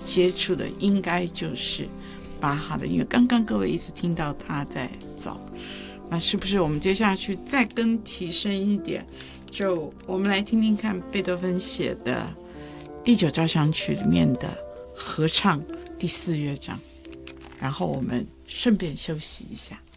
接触的应该就是巴哈的音乐。刚刚各位一直听到他在走，那是不是我们接下去再更提升一点，就我们来听听看贝多芬写的第9交响曲里面的合唱第4乐章，然后我们顺便休息一下。